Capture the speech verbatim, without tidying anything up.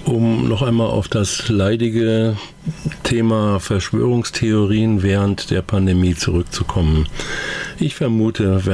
Um noch einmal auf das leidige Thema Verschwörungstheorien während der Pandemie zurückzukommen. Ich vermute,